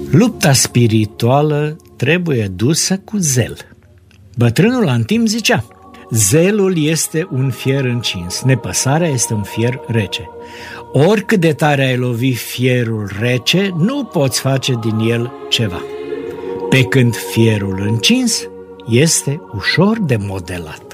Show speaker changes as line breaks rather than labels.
Lupta spirituală trebuie dusă cu zel. Bătrânul Antim zicea: zelul este un fier încins, nepăsarea este un fier rece. Oricât de tare ai lovi fierul rece, nu poți face din el ceva. Pe când fierul încins este ușor de modelat.